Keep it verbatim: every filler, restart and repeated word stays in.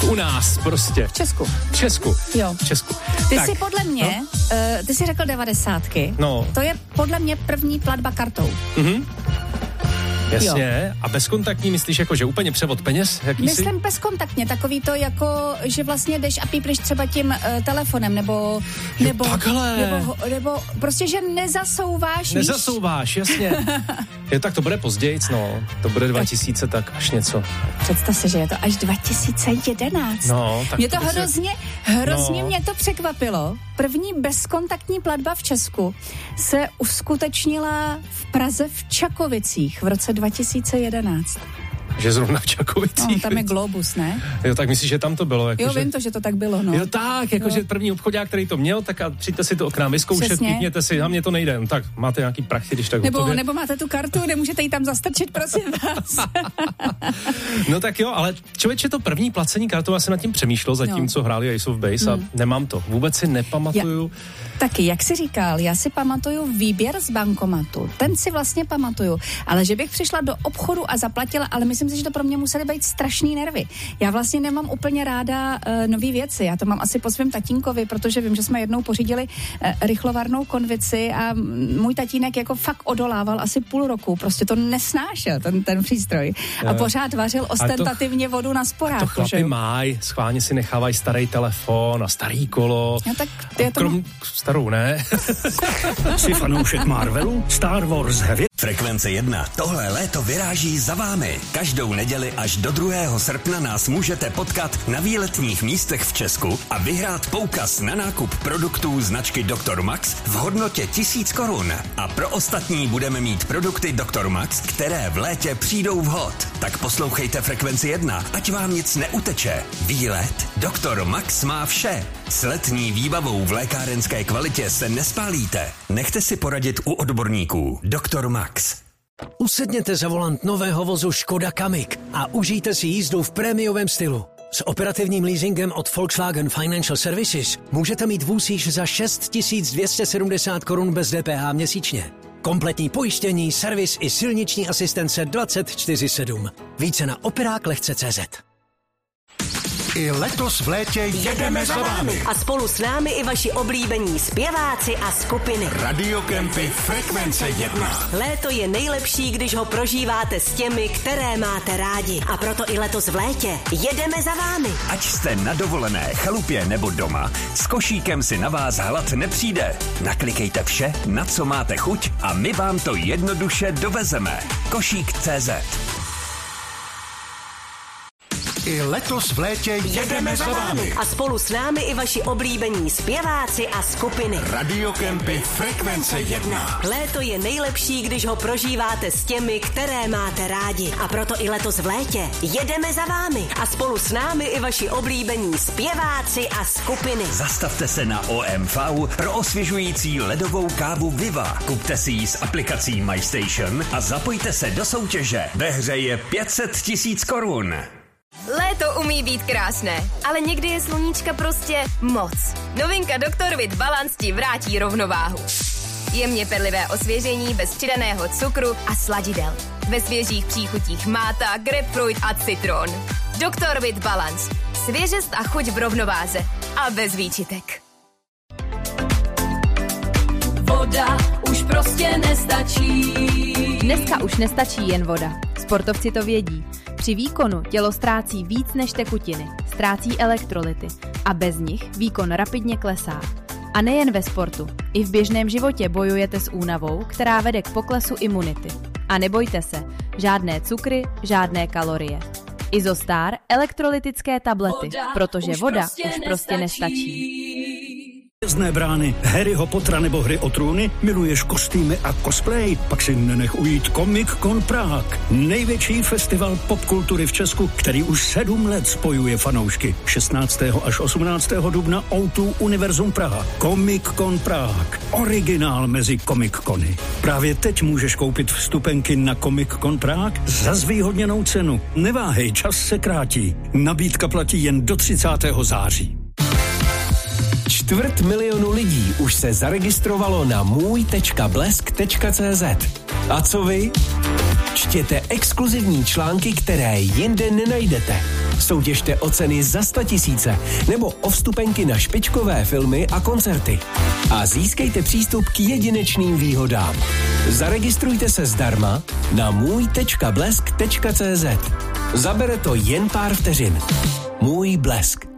U nás prostě. V Česku. V Česku. Jo. V Česku. Ty tak, jsi podle mě, no? uh, ty jsi řekl devadesátky. No. To je podle mě první platba kartou. Mhm. Jasně. Jo. A bezkontaktní myslíš jako, že úplně převod peněz? Jaký Myslím jsi? bezkontaktně, takový to jako, že vlastně jdeš a pípneš třeba tím uh, telefonem, nebo nebo, takhle. nebo nebo prostě, že nezasouváš, Nezasouváš, jasně. Je, tak to bude později, no. To bude dva tisíce, tak až něco. Představ si, že je to až dva tisíce jedenáct. No, tak mě to to by se- hrozně, hrozně No. mě to překvapilo. První bezkontaktní platba v Česku se uskutečnila v Praze v Čakovicích v roce dva tisíce jedenáct. Že zrovna v Čakovicích. No, tam je Globus, ne? Jo, tak myslíš, že tam to bylo? Jako Jo, že... vím to, že to tak bylo, no. Jo, tak, jakože Jo. první obchodák, který to měl, tak a přijďte si to k nám vyzkoušet, Přesně. pípněte si, na mě to nejde. No, tak máte nějaký prachy, když tak Nebo, hotově. nebo máte tu kartu, nemůžete ji tam zastrčit, prosím vás. No tak jo, ale člověče, to první placení kartou, já jsem nad tím přemýšlel, zatímco No. hráli Ace of Base Hmm. a nemám to. Vůbec si nepamatuju. Taky, jak jsi říkal, já si pamatuju výběr z bankomatu, ten si vlastně pamatuju, ale že bych přišla do obchodu a zaplatila, ale myslím si, že to pro mě musely být strašný nervy. Já vlastně nemám úplně ráda uh, nový věci, já to mám asi po svém tatínkovi, protože vím, že jsme jednou pořídili uh, rychlovarnou konvici a m, můj tatínek jako fakt odolával asi půl roku, prostě to nesnášel, ten, ten přístroj. A Jo. pořád vařil ostentativně vodu na sporáku. To chlapi mají, schválně si nechávají starý telefon a starý kolo. No tak je to... Krom starou, ne? Jsi fanoušek Marvelu? Star Wars Heavy? Frekvence jedna. Tohle léto vyráží za vámi. Každou neděli až do druhého srpna nás můžete potkat na výletních místech v Česku a vyhrát poukaz na nákup produktů značky doktor Max v hodnotě tisíc korun. A pro ostatní budeme mít produkty doktor Max, které v létě přijdou vhod. Tak poslouchejte Frekvenci jedna, ať vám nic neuteče. Výlet doktor Max má vše. S letní výbavou v lékárenské kvalitě se nespálíte. Nechte si poradit u odborníků. doktor Max. Usedněte za volant nového vozu Škoda Kamiq a užijte si jízdu v prémiovém stylu. S operativním leasingem od Volkswagen Financial Services můžete mít vůz již za šest tisíc dvě stě sedmdesát korun bez D P H měsíčně. Kompletní pojištění, servis i silniční asistence dvacet čtyři sedm. Více na operák lehce tečka cé zet. I letos v létě jedeme za vámi. A spolu s námi i vaši oblíbení zpěváci a skupiny. Radiokempy Frekvence jedna. Léto je nejlepší, když ho prožíváte s těmi, které máte rádi. A proto i letos v létě jedeme za vámi. Ať jste na dovolené, chalupě nebo doma, s košíkem si na vás hlad nepřijde. Naklikejte vše, na co máte chuť a my vám to jednoduše dovezeme. Košík tečka cé zet. I letos v létě jedeme za vámi. A spolu s námi i vaši oblíbení zpěváci a skupiny. Radiokempy Frekvence jedna. Léto je nejlepší, když ho prožíváte s těmi, které máte rádi. A proto i letos v létě jedeme za vámi. A spolu s námi i vaši oblíbení zpěváci a skupiny. Zastavte se na O M V pro osvěžující ledovou kávu Viva. Kupte si ji s aplikací MyStation a zapojte se do soutěže. Ve hře je pět set tisíc korun. Léto umí být krásné, ale někdy je sluníčka prostě moc. Novinka doktor With Balance ti vrátí rovnováhu. Jemně perlivé osvěžení bez přidaného cukru a sladidel. Ve svěžích příchutích máta, grapefruit a citron. doktor With Balance. Svěžest a chuť v rovnováze. A bez výčitek. Voda už prostě nestačí. Dneska už nestačí jen voda. Sportovci to vědí. Při výkonu tělo ztrácí víc než tekutiny, ztrácí elektrolyty a bez nich výkon rapidně klesá. A nejen ve sportu, i v běžném životě bojujete s únavou, která vede k poklesu imunity. A nebojte se, žádné cukry, žádné kalorie. Izostar elektrolytické tablety, protože voda už prostě nestačí. Železné brány, Harryho Pottera nebo Hry o trůny, miluješ kostýmy a cosplay, pak si nenech ujít Comic Con Prague. Největší festival popkultury v Česku, který už sedm let spojuje fanoušky. šestnáctého až osmnáctého dubna ó dva Univerzum Praha. Comic Con Prague. Originál mezi Comic Cony. Právě teď můžeš koupit vstupenky na Comic Con Prague za zvýhodněnou cenu. Neváhej, čas se krátí. Nabídka platí jen do třicátého září. Čtvrt milionu lidí už se zaregistrovalo na můj tečka blesk tečka cé zet. A co vy? Čtěte exkluzivní články, které jinde nenajdete. Soutěžte o ceny za sto tisíce nebo o vstupenky na špičkové filmy a koncerty. A získejte přístup k jedinečným výhodám. Zaregistrujte se zdarma na můj tečka blesk tečka cé zet. Zabere to jen pár vteřin. Můj Blesk.